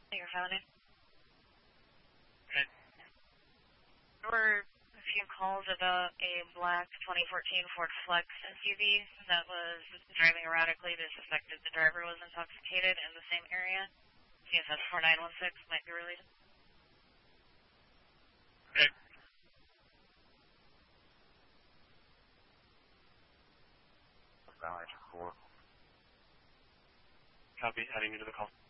Your phone in. Okay. There were a few calls about a black 2014 Ford Flex SUV that was driving erratically. They suspected the driver was intoxicated in the same area. CSS 4916 might be related. Okay. Copy. Adding you to the call.